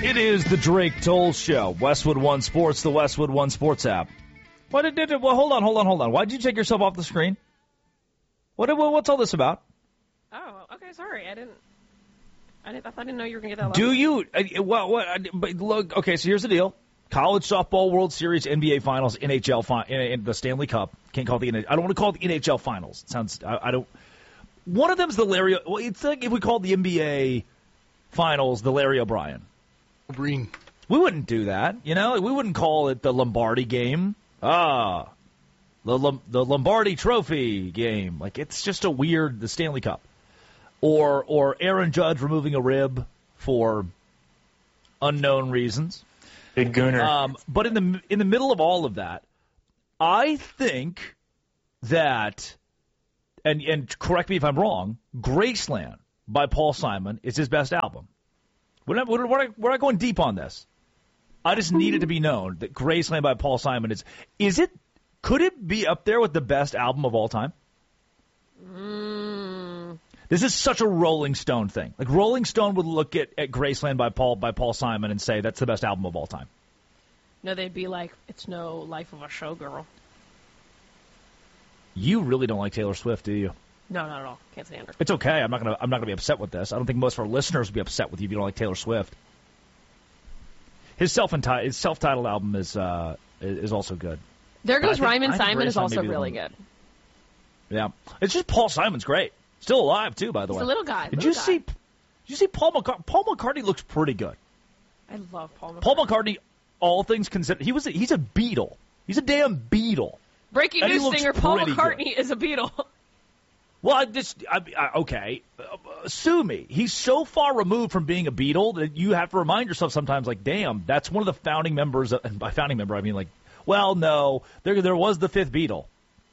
It is the Drake Toll Show. Westwood One Sports, the Westwood One Sports app. Well, hold on. Why did you take yourself off the screen? What's all this about? Oh, okay, sorry. I didn't know you were going to get that. Do you? But look, okay, so here's the deal. College Softball World Series, NBA Finals, NHL, in the Stanley Cup. Can't call it the NHL. I don't want to call it the NHL Finals. It sounds, I don't. One of them's the Larry, well, it's like if we called the NBA Finals the Larry O'Brien. Green. We wouldn't do that, you know? We wouldn't call it the Lombardi game. The Lombardi Trophy game. Like, it's just the Stanley Cup. Or Aaron Judge removing a rib for unknown reasons. Big Gooner. But in the middle of all of that, I think that, and correct me if I'm wrong, Graceland by Paul Simon is his best album. We're not going deep on this. I just need it to be known that Graceland by Paul Simon could it be up there with the best album of all time? This is such a Rolling Stone thing. Like, Rolling Stone would look at Graceland by Paul Simon and say that's the best album of all time. No, they'd be like, it's no Life of a Showgirl. You really don't like Taylor Swift, do you? No, not at all. Can't stand her. It's okay. I'm not gonna be upset with this. I don't think most of our listeners would be upset with you if you don't like Taylor Swift. His self-titled album is also good. There Goes Ryman Simon is also really good. Yeah, it's just Paul Simon's great. Still alive too, by the way. He's a little guy. Did you see Paul McCartney? Paul McCartney looks pretty good. I love Paul McCartney. Paul McCartney, all things considered, he's a Beatle. He's a damn Beatle. Breaking news singer Paul McCartney is a Beatle. Well, okay. Sue me. He's so far removed from being a Beatle that you have to remind yourself sometimes, like, damn, that's one of the founding members. And by founding member, I mean, like, well, no, there was the fifth Beatle.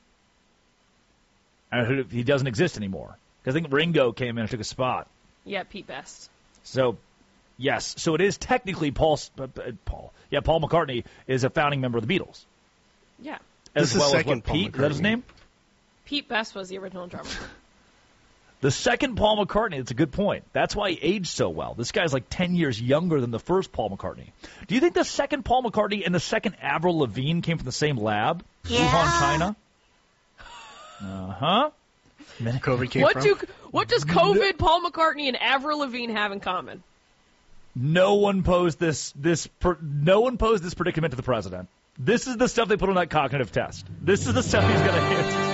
And he doesn't exist anymore. Because I think Ringo came in and took a spot. Yeah, Pete Best. So, yes. So it is technically Paul. Yeah, Paul McCartney is a founding member of the Beatles. Yeah. As well as what, Pete? Is that his name? Pete Best was the original drummer. The second Paul McCartney, that's a good point. That's why he aged so well. This guy's like 10 years younger than the first Paul McCartney. Do you think the second Paul McCartney and the second Avril Lavigne came from the same lab? Yeah. Wuhan, China? Uh-huh. COVID came What does COVID, Paul McCartney, and Avril Lavigne have in common? No one posed this predicament to the president. This is the stuff they put on that cognitive test. This is the stuff he's going to hit.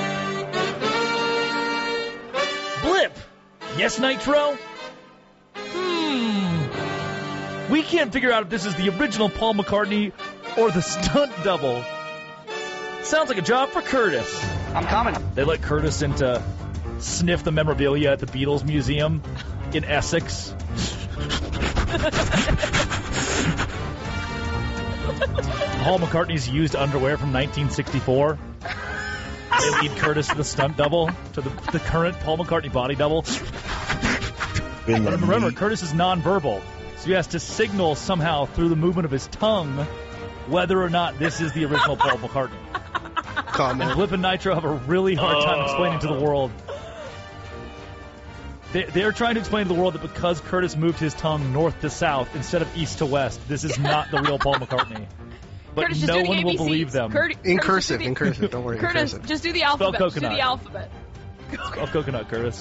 Blip. Yes, Nitro? We can't figure out if this is the original Paul McCartney or the stunt double. Sounds like a job for Curtis. I'm coming. They let Curtis in to sniff the memorabilia at the Beatles Museum in Essex. Paul McCartney's used underwear from 1964. They lead Curtis to the stunt double, to the current Paul McCartney body double. But remember, Curtis is nonverbal, so he has to signal somehow through the movement of his tongue whether or not this is the original Paul McCartney. And Blip and Nitro have a really hard time explaining to the world. They're trying to explain to the world that because Curtis moved his tongue north to south instead of east to west, this is not the real Paul McCartney. But Curtis, no one will believe them. In cursive, don't worry. Curtis, in cursive. just do the alphabet. Spell Just do the alphabet. Spell coconut, Curtis.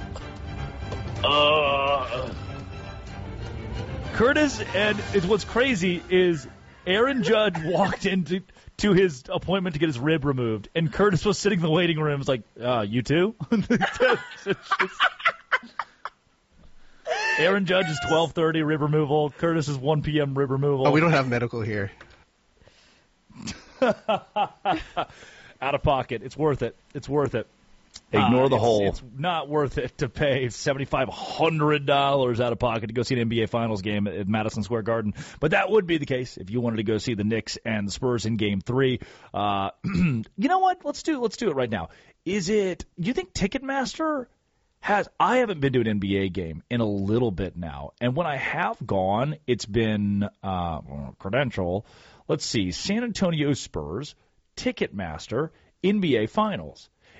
Curtis, and what's crazy is Aaron Judge walked into his appointment to get his rib removed, and Curtis was sitting in the waiting room. Was like, you too? Aaron Judge is 12:30 rib removal. Curtis is 1 p.m. rib removal. Oh, we don't have medical here. Out of pocket. It's worth it. It's worth it. Ignore the hole. It's not worth it to pay $7,500 out of pocket to go see an NBA Finals game at Madison Square Garden. But that would be the case if you wanted to go see the Knicks and the Spurs in Game 3. You know what? Let's do it right now. Do you think Ticketmaster I haven't been to an NBA game in a little bit now. And when I have gone, it's been credential. Let's see. San Antonio Spurs, Ticketmaster, NBA Finals.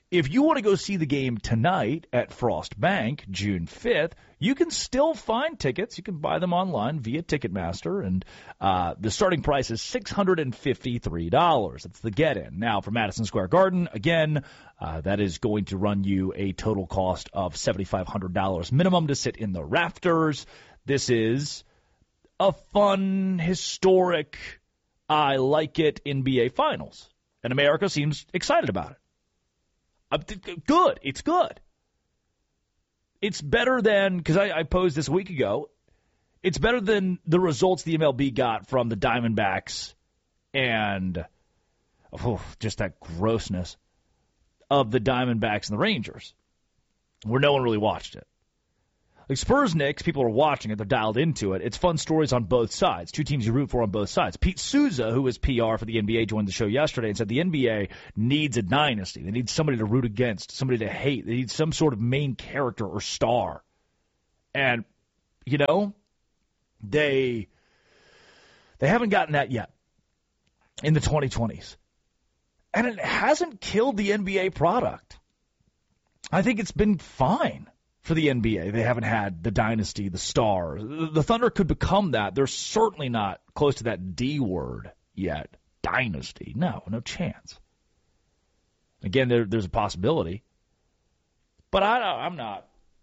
if you want to go see the game tonight at Frost Bank, June 5th, you can still find tickets. You can buy them online via Ticketmaster, and the starting price is $653. That's the get-in. Now, for Madison Square Garden, again, that is going to run you a total cost of $7,500 minimum to sit in the rafters. This is a fun, historic, I like it NBA Finals, and America seems excited about it. Good. It's good. It's better than, because I posed this a week ago, it's better than the results the MLB got from the Diamondbacks and just that grossness of the Diamondbacks and the Rangers, where no one really watched it. Like Spurs Knicks, people are watching it. They're dialed into it. It's fun stories on both sides. Two teams you root for on both sides. Pete Souza, who was PR for the NBA, joined the show yesterday and said the NBA needs a dynasty. They need somebody to root against, somebody to hate. They need some sort of main character or star. And, you know, they haven't gotten that yet in the 2020s. And it hasn't killed the NBA product. I think it's been fine for the NBA. They haven't had the dynasty, the star. The Thunder could become that. They're certainly not close to that D word yet. Dynasty. No chance. Again, there's a possibility. But I'm not.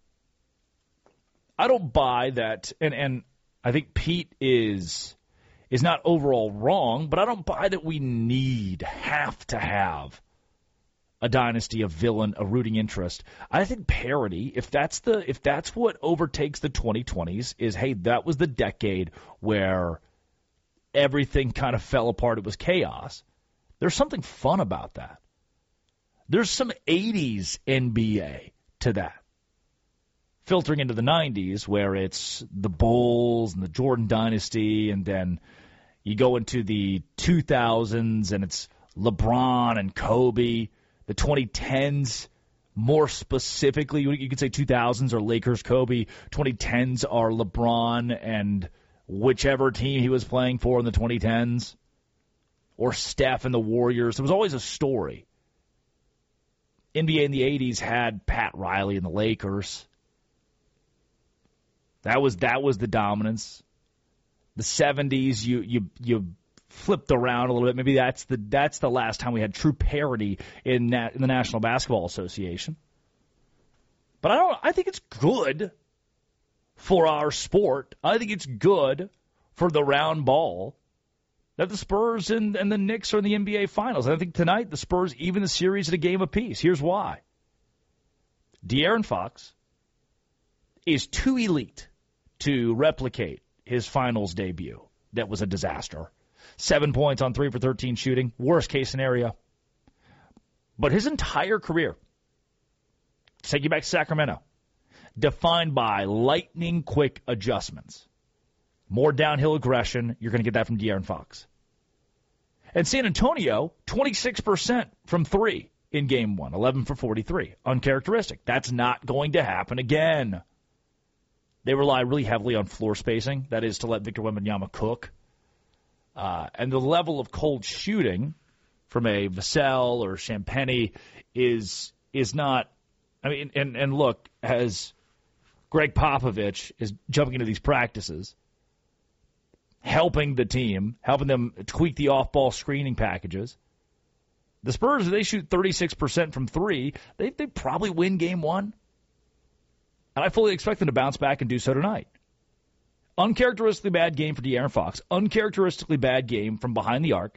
I don't buy that. And I think Pete is not overall wrong, but I don't buy that we have to have a dynasty, a villain, a rooting interest. I think parity, if that's what overtakes the 2020s, is, hey, that was the decade where everything kind of fell apart. It was chaos. There's something fun about that. There's some 80s NBA to that. Filtering into the 90s, where it's the Bulls and the Jordan dynasty, and then you go into the 2000s and it's LeBron and Kobe. The 2010s, more specifically, you could say 2000s are Lakers, Kobe. 2010s are LeBron and whichever team he was playing for in the 2010s, or Steph and the Warriors. There was always a story. NBA in the 80s had Pat Riley and the Lakers. That was the dominance. The 70s, you flipped around a little bit. Maybe that's the last time we had true parity in the National Basketball Association. But I think it's good for our sport. I think it's good for the round ball that the Spurs and the Knicks are in the NBA Finals. And I think tonight the Spurs even the series at a game apiece. Here's why. De'Aaron Fox is too elite to replicate his Finals debut. That was a disaster. 7 points on 3 for 13 shooting. Worst case scenario. But his entire career, take you back to Sacramento, defined by lightning quick adjustments. More downhill aggression. You're going to get that from De'Aaron Fox. And San Antonio, 26% from 3 in game 1. 11 for 43. Uncharacteristic. That's not going to happen again. They rely really heavily on floor spacing. That is to let Victor Wembanyama cook. And the level of cold shooting from a Vassell or Champagny is not. I mean, and look, as Greg Popovich is jumping into these practices, helping the team, helping them tweak the off-ball screening packages. The Spurs, if they shoot 36% from 3, they probably win game 1. And I fully expect them to bounce back and do so tonight. Uncharacteristically bad game for De'Aaron Fox. Uncharacteristically bad game from behind the arc.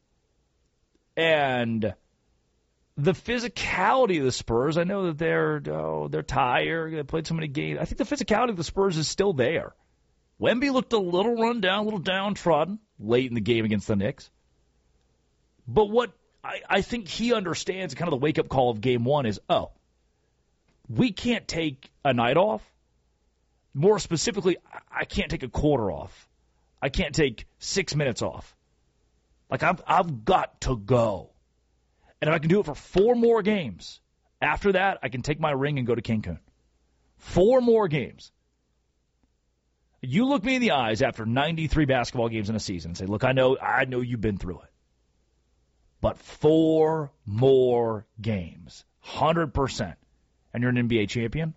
And the physicality of the Spurs, I know that they're tired. They played so many games. I think the physicality of the Spurs is still there. Wemby looked a little run down, a little downtrodden late in the game against the Knicks. But what I think he understands, kind of the wake-up call of game 1 is, we can't take a night off. More specifically, I can't take a quarter off. I can't take 6 minutes off. Like, I've got to go. And if I can do it for 4 more games, after that, I can take my ring and go to Cancun. 4 more games. You look me in the eyes after 93 basketball games in a season and say, look, I know you've been through it. but 4 more games, 100%, and you're an NBA champion,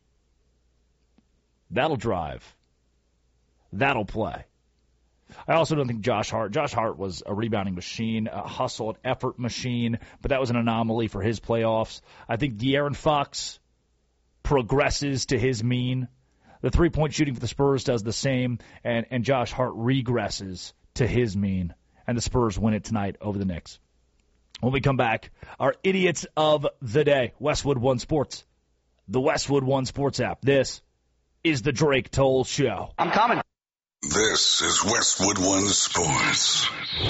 that'll drive. That'll play. I also don't think Josh Hart was a rebounding machine, a hustle and effort machine, but that was an anomaly for his playoffs. I think De'Aaron Fox progresses to his mean. The three-point shooting for the Spurs does the same, and Josh Hart regresses to his mean, and the Spurs win it tonight over the Knicks. When we come back, our idiots of the day, Westwood One Sports, the Westwood One Sports app. This is the Drake Toll Show. I'm coming. This is Westwood One Sports.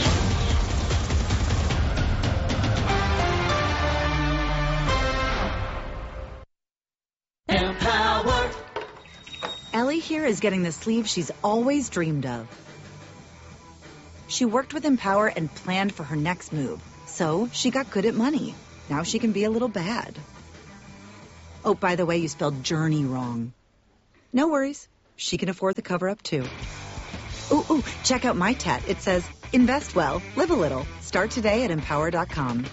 Empower. Ellie here is getting the sleeve she's always dreamed of. She worked with Empower and planned for her next move, so she got good at money. Now she can be a little bad. Oh, by the way, you spelled journey wrong. No worries. She can afford the cover-up, too. Ooh, check out my tat. It says, invest well, live a little. Start today at empower.com.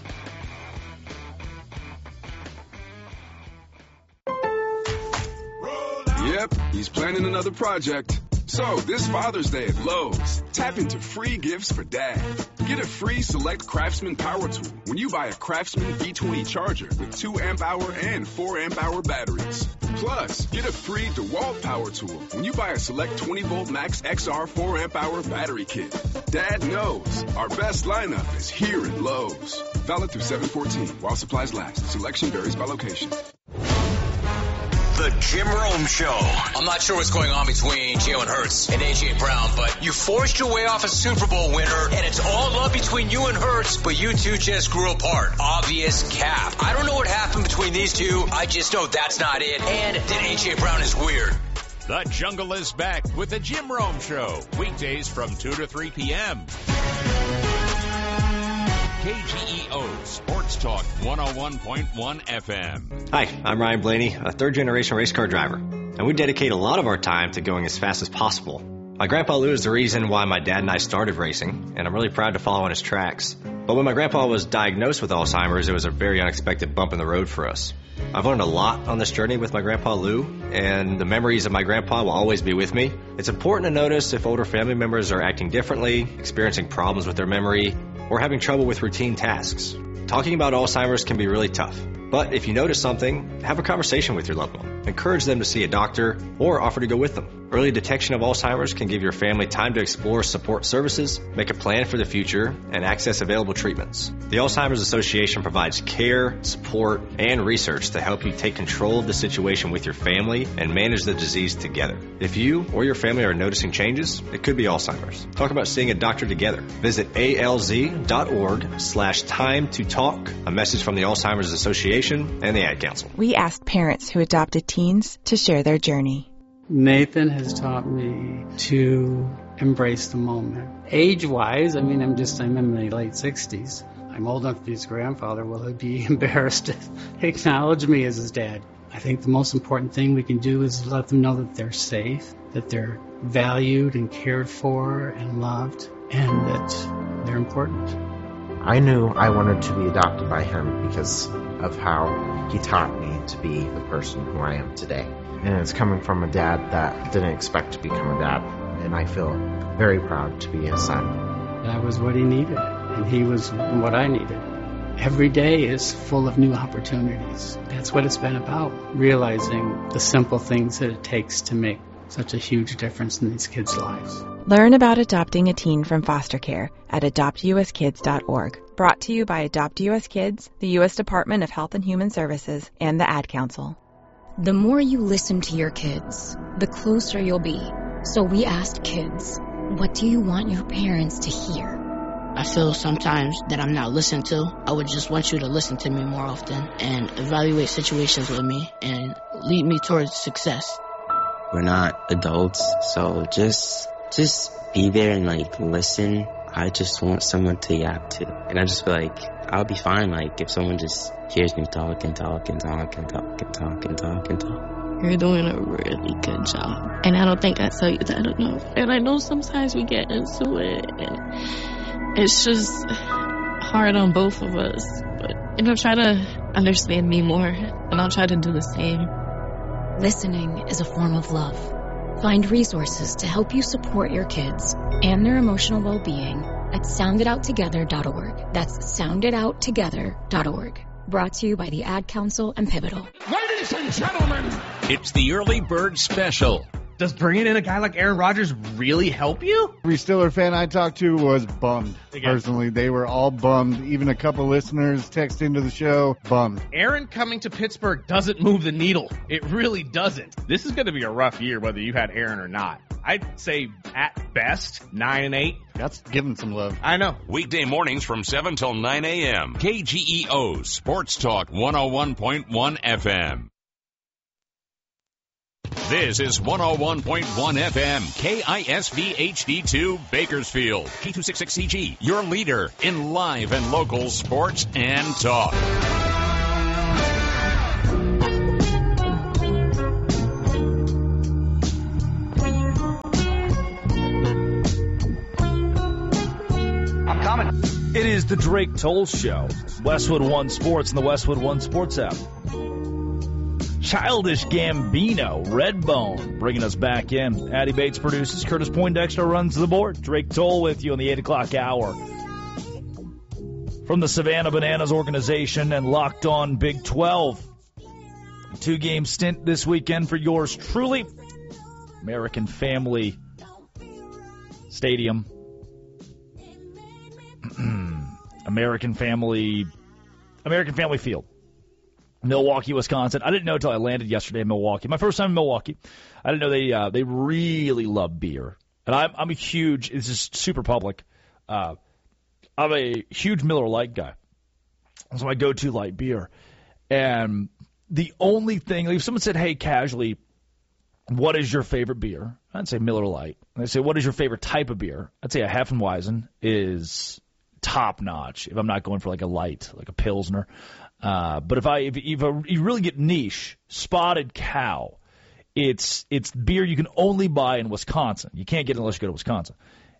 Yep, he's planning another project. So, this Father's Day at Lowe's, tap into free gifts for Dad. Get a free Select Craftsman power tool when you buy a Craftsman V20 charger with 2 amp-hour and 4 amp-hour batteries. Plus, get a free DeWalt power tool when you buy a Select 20-volt Max XR 4 amp-hour battery kit. Dad knows our best lineup is here at Lowe's. Valid through 7/14 while supplies last. Selection varies by location. The Jim Rome Show. I'm not sure what's going on between Jalen Hurts and A.J. Brown, but you forced your way off a Super Bowl winner, and it's all love between you and Hurts, but you two just grew apart. Obvious cap. I don't know what happened between these two. I just know that's not it, and that A.J. Brown is weird. The Jungle is back with the Jim Rome Show, weekdays from 2 to 3 p.m. KGEO Sports Talk 101.1 FM. Hi, I'm Ryan Blaney, a third-generation race car driver, and we dedicate a lot of our time to going as fast as possible. My grandpa Lou is the reason why my dad and I started racing, and I'm really proud to follow in his tracks. But when my grandpa was diagnosed with Alzheimer's, it was a very unexpected bump in the road for us. I've learned a lot on this journey with my grandpa Lou, and the memories of my grandpa will always be with me. It's important to notice if older family members are acting differently, experiencing problems with their memory, or having trouble with routine tasks. Talking about Alzheimer's can be really tough, but if you notice something, have a conversation with your loved one. Encourage them to see a doctor or offer to go with them. Early detection of Alzheimer's can give your family time to explore support services, make a plan for the future, and access available treatments. The Alzheimer's Association provides care, support, and research to help you take control of the situation with your family and manage the disease together. If you or your family are noticing changes, it could be Alzheimer's. Talk about seeing a doctor together. Visit alz.org/time to talk. A message from the Alzheimer's Association and the Ad Council. We asked parents who adopted teens to share their journey. Nathan has taught me to embrace the moment. Age-wise, I'm in my late 60s. I'm old enough to be his grandfather. Will he be embarrassed to acknowledge me as his dad? I think the most important thing we can do is let them know that they're safe, that they're valued and cared for and loved, and that they're important. I knew I wanted to be adopted by him because of how he taught me to be the person who I am today. And it's coming from a dad that didn't expect to become a dad. And I feel very proud to be his son. That was what he needed, and he was what I needed. Every day is full of new opportunities. That's what it's been about, realizing the simple things that it takes to make such a huge difference in these kids' lives. Learn about adopting a teen from foster care at adoptuskids.org. Brought to you by Adopt US Kids, the U.S. Department of Health and Human Services, and the Ad Council. The more you listen to your kids, the closer you'll be. So we asked kids, what do you want your parents to hear? I feel sometimes that I'm not listened to. I would just want you to listen to me more often and evaluate situations with me and lead me towards success. We're not adults, so just be there and listen. I just want someone to yap to. And I just feel like I'll be fine, if someone just hears me talk and talk and talk and talk and talk and talk and talk. You're doing a really good job. And I don't think I tell you that enough. And I know sometimes we get into it and it's just hard on both of us. But, try to understand me more, and I'll try to do the same. Listening is a form of love. Find resources to help you support your kids and their emotional well-being at sounditouttogether.org. That's sounditouttogether.org. Brought to you by the Ad Council and Pivotal. Ladies and gentlemen, it's the Early Bird Special. Does bringing in a guy like Aaron Rodgers really help you? Every Steeler fan I talked to was bummed. Personally, they were all bummed. Even a couple listeners texting to the show, bummed. Aaron coming to Pittsburgh doesn't move the needle. It really doesn't. This is going to be a rough year, whether you had Aaron or not. I'd say at best 9-8. That's giving some love. I know. Weekday mornings from 7 till 9 a.m. KGEO Sports Talk 101.1 FM. This is 101.1 FM, KISV HD2 Bakersfield, K266CG, your leader in live and local sports and talk. I'm coming. It is the Drake Toll Show, Westwood One Sports and the Westwood One Sports app. Childish Gambino, Redbone, bringing us back in. Addie Bates produces. Curtis Poindexter runs the board. Drake Toll with you on the 8 o'clock hour. From the Savannah Bananas organization and Locked On Big 12. 2-game stint this weekend for yours truly. American Family Stadium. American Family Field. Milwaukee, Wisconsin. I didn't know until I landed yesterday in Milwaukee. My first time in Milwaukee. I didn't know they really love beer. And I'm a huge, this is super public. I'm a huge Miller Lite guy. That's my go-to light beer. And the only thing, like if someone said, hey, casually, what is your favorite beer? I'd say Miller Lite. And they say, what is your favorite type of beer? I'd say a Hefeweizen is top notch if I'm not going for like a light, like a Pilsner. But if you really get niche, Spotted Cow, it's beer you can only buy in Wisconsin. You can't get it unless you go to Wisconsin.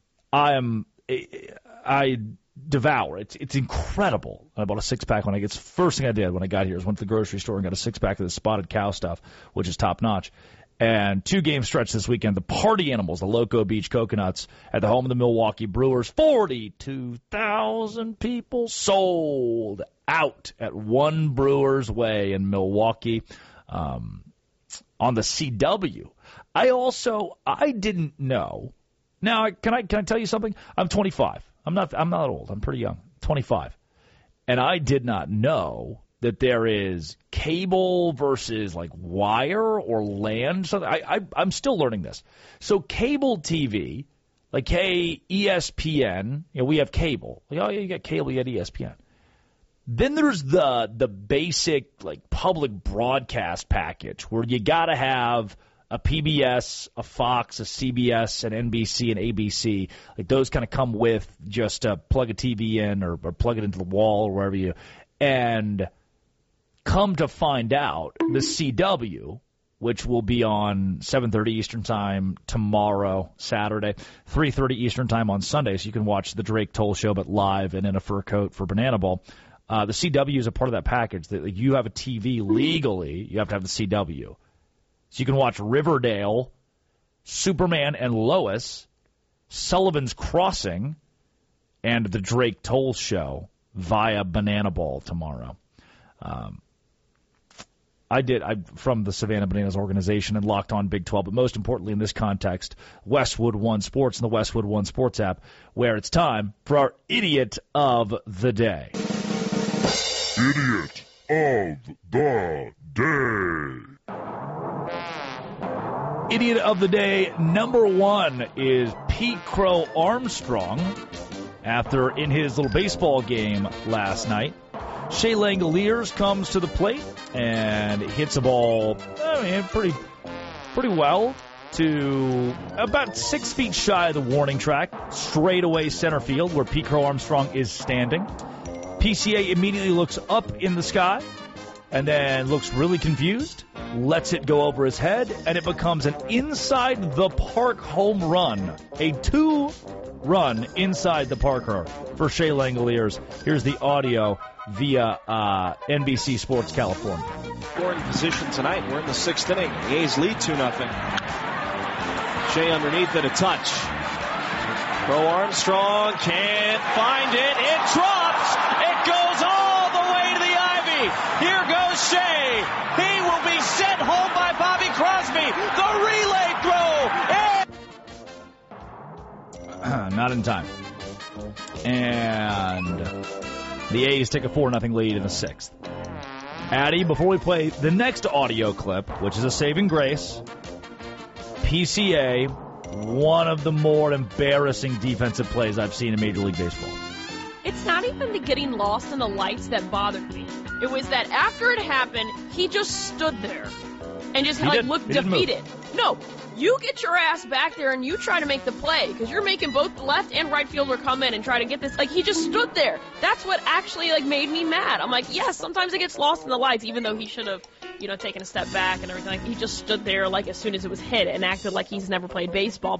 I devour it. It's incredible. I bought a 6-pack when it's the first thing I did when I got here is went to the grocery store and got a 6-pack of the Spotted Cow stuff, which is top notch. And 2-game stretch this weekend. The Party Animals, the Loco Beach Coconuts, at the home of the Milwaukee Brewers. 42,000 people sold out at One Brewers Way in Milwaukee on the CW. I didn't know. Now, can I tell you something? I'm 25. I'm not old. I'm pretty young. 25. And I did not know that there is cable versus like wire or land. I'm still learning this. So cable TV, like hey, ESPN, we have cable. Like, oh yeah, you got cable, you got ESPN. Then there's the basic like public broadcast package where you got to have a PBS, a Fox, a CBS, an NBC, an ABC. Like those kind of come with just plug a TV in or plug it into the wall or wherever you. And come to find out, the CW, which will be on 7:30 Eastern Time tomorrow, Saturday, 3:30 Eastern Time on Sunday, so you can watch the Drake Toll Show but live and in a fur coat for Banana Ball. The CW is a part of that package. That you have a TV legally, you have to have the CW. So you can watch Riverdale, Superman and Lois, Sullivan's Crossing, and the Drake Toll Show via Banana Ball tomorrow. I'm from the Savannah Bananas organization and Locked On Big 12, but most importantly in this context, Westwood One Sports and the Westwood One Sports app, where it's time for our Idiot of the Day. Idiot of the Day. Idiot of the Day number 1 is Pete Crow Armstrong. After in his little baseball game last night, Shea Langoliers comes to the plate and hits a ball, pretty well to about 6 feet shy of the warning track, straight away center field where Pete Crow Armstrong is standing. PCA immediately looks up in the sky and then looks really confused, lets it go over his head, and it becomes an inside the park home run, a 2 run inside the Parker for Shea Langoliers. Here's the audio via NBC Sports California. Scoring position tonight. We're in the 6th inning. The A's lead 2-0. Shea underneath it, a touch. Bo Armstrong can't find it. It drops. It goes all the way to the ivy. Here goes Shea. He will be sent home by Bobby Crosby. The relay throw. Not in time. And the A's take a 4-0 lead in the 6th. Addy, before we play the next audio clip, which is a saving grace, PCA, one of the more embarrassing defensive plays I've seen in Major League Baseball. It's not even the getting lost in the lights that bothered me. It was that after it happened, he just stood there and just looked defeated. No, you get your ass back there and you try to make the play because you're making both the left and right fielder come in and try to get this. Like, he just stood there. That's what actually made me mad. I'm like, yes, sometimes it gets lost in the lights, even though he should have, taken a step back and everything. He just stood there as soon as it was hit and acted like he's never played baseball.